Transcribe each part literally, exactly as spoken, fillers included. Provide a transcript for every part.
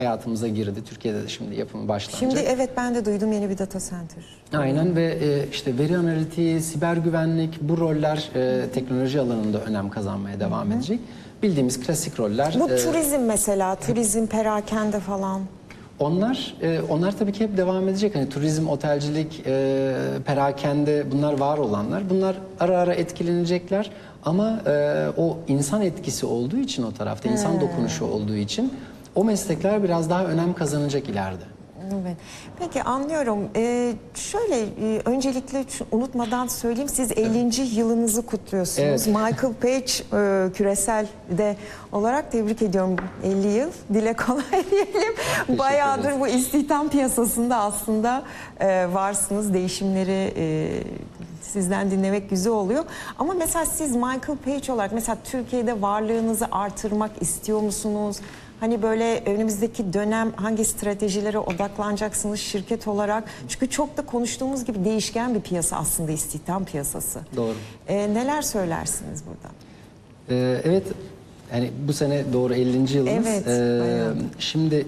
hayatımıza girdi. Türkiye'de de şimdi yapımı başlanacak. Şimdi evet, ben de duydum, yeni bir data center. Aynen ve e, işte veri analitiği, siber güvenlik, bu roller e, teknoloji alanında önem kazanmaya devam Hı -hı. edecek. Bildiğimiz klasik roller. Bu e, turizm mesela, turizm, perakende falan. Onlar e, onlar tabii ki hep devam edecek. Hani turizm, otelcilik, e, perakende, bunlar var olanlar. Bunlar ara ara etkilenecekler. Ama e, o insan etkisi olduğu için o tarafta, insan hmm. dokunuşu olduğu için o meslekler biraz daha önem kazanacak ileride. Evet. Peki, anlıyorum. Ee, şöyle e, öncelikle unutmadan söyleyeyim, siz ellinci Evet. yılınızı kutluyorsunuz. Evet. Michael Page e, küresel'de olarak tebrik ediyorum. elli yıl. Dile kolay diyelim. Bayağıdır bu istihdam piyasasında aslında e, varsınız. Değişimleri e, sizden dinlemek güzel oluyor. Ama mesela siz Michael Page olarak mesela Türkiye'de varlığınızı artırmak istiyor musunuz? Hani böyle önümüzdeki dönem hangi stratejilere odaklanacaksınız şirket olarak? Çünkü çok da konuştuğumuz gibi değişken bir piyasa aslında istihdam piyasası. Doğru. Ee, neler söylersiniz burada? Ee, evet, yani bu sene doğru ellinci yılımız. Evet. Ee, şimdi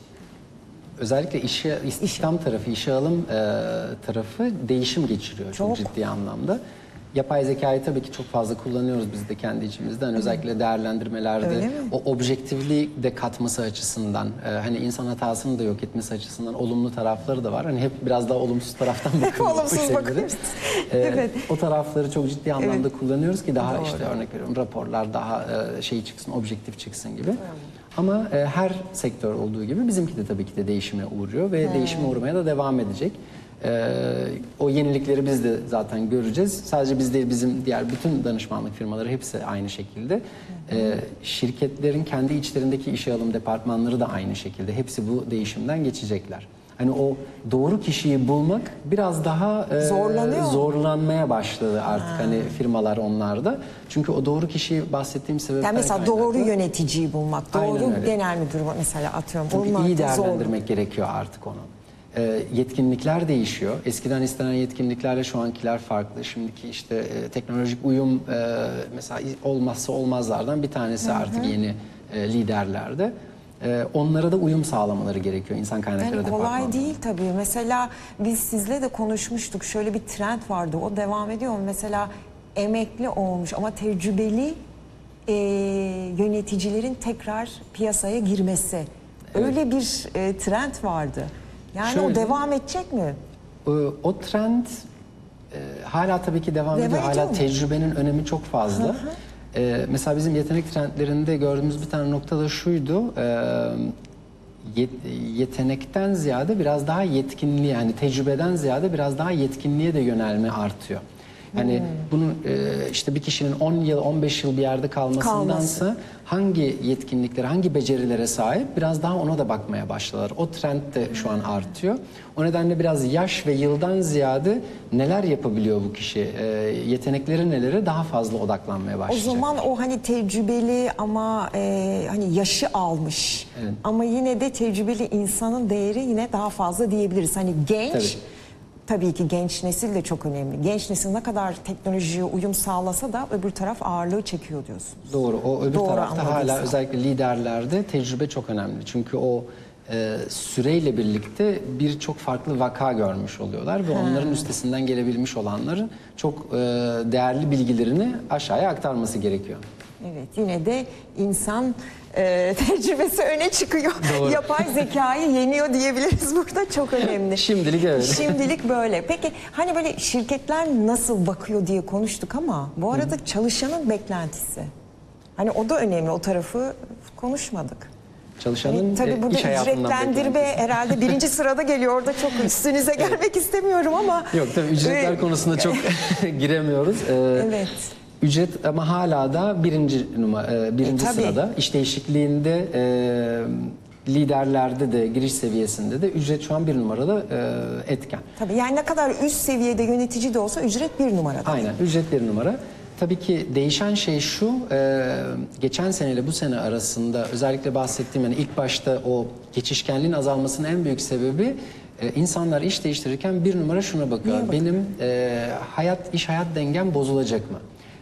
özellikle işe, istihdam İş. tarafı, işe alım e, tarafı değişim geçiriyor çok. çok ciddi anlamda. Yapay zekayı tabii ki çok fazla kullanıyoruz biz de kendi içimizde. Yani özellikle değerlendirmelerde o objektifliği de katması açısından, e, hani insan hatasını da yok etmesi açısından olumlu tarafları da var. Hani hep biraz daha olumsuz taraftan bakıyoruz. Olumsuz bakıyoruz. E, evet. O tarafları çok ciddi anlamda evet. kullanıyoruz ki daha Doğru. işte örnek veriyorum raporlar daha e, şey çıksın, objektif çıksın gibi. Evet. Ama e, her sektör olduğu gibi bizimki de tabii ki de değişime uğruyor ve hmm. değişime uğramaya da devam edecek. Ee, o yenilikleri biz de zaten göreceğiz. Sadece biz değil, bizim diğer bütün danışmanlık firmaları hepsi aynı şekilde. Ee, şirketlerin kendi içlerindeki işe alım departmanları da aynı şekilde. Hepsi bu değişimden geçecekler. Hani o doğru kişiyi bulmak biraz daha e, zorlanmaya başladı artık ha. hani firmalar onlarda. Çünkü o doğru kişiyi bahsettiğim sebepten yani mesela kaynaklı. Doğru yöneticiyi bulmak, doğru genel müdür mesela atıyorum. Çünkü iyi değerlendirmek zor. gerekiyor artık onu. E, yetkinlikler değişiyor. Eskiden istenen yetkinliklerle şu ankiler farklı. Şimdiki işte e, teknolojik uyum e, mesela olmazsa olmazlardan bir tanesi hı hı. artık yeni e, liderlerde. E, onlara da uyum sağlamaları gerekiyor insan kaynakları yani departmanı. Kolay değil tabii. Mesela biz sizle de konuşmuştuk. Şöyle bir trend vardı. O devam ediyor mu? Mesela emekli olmuş ama tecrübeli e, yöneticilerin tekrar piyasaya girmesi. Evet. Öyle bir e, trend vardı. Yani Şöyle, o devam edecek mi? O, o trend e, hala tabii ki devam, devam ediyor. Hala mi? Tecrübenin önemi çok fazla. Hı hı. E, mesela bizim yetenek trendlerinde gördüğümüz bir tane nokta da şuydu. E, yet, yetenekten ziyade biraz daha yetkinliğe, yani tecrübeden ziyade biraz daha yetkinliğe de yönelme artıyor. Yani hmm. bunu e, işte bir kişinin on yıl, on beş yıl bir yerde kalmasındansa Kalması. hangi yetkinliklere, hangi becerilere sahip biraz daha ona da bakmaya başladılar. O trend de şu an artıyor. O nedenle biraz yaş ve yıldan ziyade neler yapabiliyor bu kişi, e, yetenekleri nelere daha fazla odaklanmaya başlayacak. O zaman o hani tecrübeli ama e, hani yaşı almış evet. ama yine de tecrübeli insanın değeri yine daha fazla diyebiliriz. Hani genç... Tabii. Tabii ki genç nesil de çok önemli. Genç nesil ne kadar teknolojiye uyum sağlasa da öbür taraf ağırlığı çekiyor diyorsunuz. Doğru. O öbür Doğru tarafta hala özellikle liderlerde tecrübe çok önemli. Çünkü o e, süreyle birlikte birçok farklı vaka görmüş oluyorlar ve He. onların üstesinden gelebilmiş olanların çok e, değerli bilgilerini aşağıya aktarması gerekiyor. Evet, yine de insan e, tecrübesi öne çıkıyor. Doğru. Yapay zekayı yeniyor diyebiliriz burada, çok önemli. Şimdilik evet. Şimdilik böyle. Peki hani böyle şirketler nasıl bakıyor diye konuştuk ama bu arada Hı. çalışanın beklentisi. Hani o da önemli, o tarafı konuşmadık. Çalışanın hani, tabii burada iş ücretlendirme herhalde birinci sırada geliyor. Orada çok üstünüze gelmek evet. istemiyorum ama. Yok tabii ücretler ee, konusunda çok giremiyoruz. Ee, evet. Ücret ama hala da birinci numara, birinci e, sırada. İş değişikliğinde, e, liderlerde de, giriş seviyesinde de ücret şu an bir numaralı e, etken. Tabii yani ne kadar üst seviyede yönetici de olsa ücret bir numarada. Aynen, ücret bir numara. Tabii ki değişen şey şu, e, geçen seneyle bu sene arasında özellikle bahsettiğim yani ilk başta o geçişkenliğin azalmasının en büyük sebebi e, insanlar iş değiştirirken bir numara şuna bakıyor. Benim e, hayat, iş hayat dengem bozulacak mı?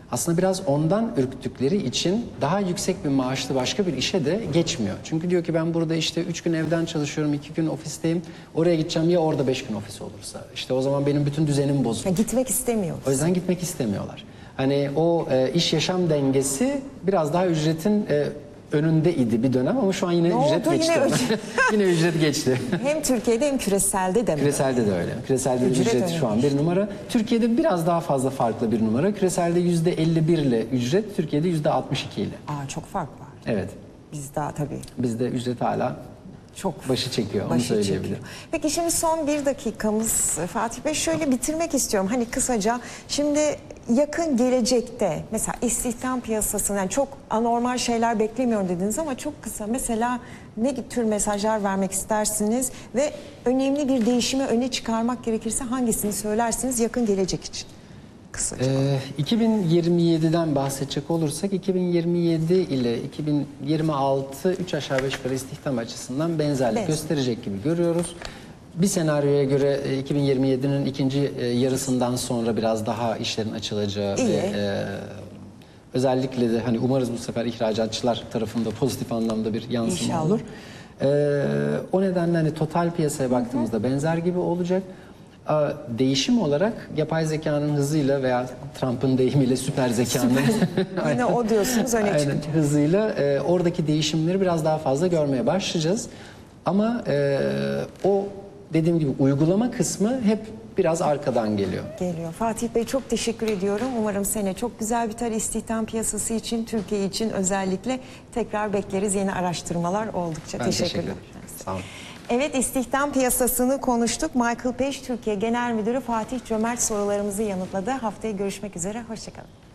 aslında biraz ondan ürktükleri için daha yüksek bir maaşlı başka bir işe de geçmiyor. Çünkü diyor ki ben burada işte üç gün evden çalışıyorum, iki gün ofisteyim. Oraya gideceğim, ya orada beş gün ofis olursa. İşte o zaman benim bütün düzenim bozulur. Ya gitmek istemiyoruz. O yüzden gitmek istemiyorlar. Hani o e, iş yaşam dengesi biraz daha ücretin e, önünde idi bir dönem ama şu an yine Ne ücret oldu? geçti. Yine ona. Yine ücret geçti. Hem Türkiye'de hem küreselde de mi? Küreselde de öyle. Küreselde de Ücret ücret, önemli. şu an bir numara. Türkiye'de biraz daha fazla farklı bir numara. Küreselde yüzde elli bir ile ücret, Türkiye'de yüzde altmış iki ile. Aa, çok fark var. Evet. Biz daha tabii Bizde ücret hala çok başı çekiyor. Onu başı söyleyebilirim. çekiyor. Peki şimdi son bir dakikamız Fatih Bey, şöyle bitirmek istiyorum. Hani kısaca şimdi yakın gelecekte mesela istihdam piyasasından çok anormal şeyler beklemiyorum dediniz ama çok kısa mesela ne tür mesajlar vermek istersiniz ve önemli bir değişimi öne çıkarmak gerekirse hangisini söylersiniz yakın gelecek için? Kısaca. Ee, iki bin yirmi yedi'den bahsedecek olursak iki bin yirmi yedi ile iki bin yirmi altı üç aşağı beş yukarı istihdam açısından benzerlik Benzer. gösterecek gibi görüyoruz. Bir senaryoya göre e, iki bin yirmi yedi'nin ikinci e, yarısından sonra biraz daha işlerin açılacağı İyi. ve e, özellikle de hani umarız bu sefer ihracatçılar tarafında pozitif anlamda bir yansıma İnşallah. olur. E, o nedenle hani total piyasaya baktığımızda benzer gibi olacak. Aa, değişim olarak yapay zekanın hızıyla veya Trump'ın deyimiyle süper zekanın Yine o diyorsunuz öne aynen, çıkacak. hızıyla e, oradaki değişimleri biraz daha fazla görmeye başlayacağız. Ama e, o dediğim gibi uygulama kısmı hep biraz arkadan geliyor. Geliyor. Fatih Bey çok teşekkür ediyorum. Umarım sene çok güzel biter istihdam piyasası için, Türkiye için özellikle. Tekrar bekleriz yeni araştırmalar oldukça. Ben Teşekkürler. teşekkür ederim. Sağ olun. Evet, istihdam piyasasını konuştuk. Michael Page Türkiye Genel Müdürü Fatih Cömert sorularımızı yanıtladı. Haftaya görüşmek üzere. Hoşçakalın.